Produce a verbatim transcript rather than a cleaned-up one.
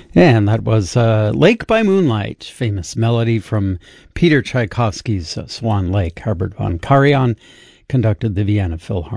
And that was uh, Lake by Moonlight, famous melody from Peter Tchaikovsky's uh, Swan Lake. Herbert von Karajan conducted the Vienna Philharmonic.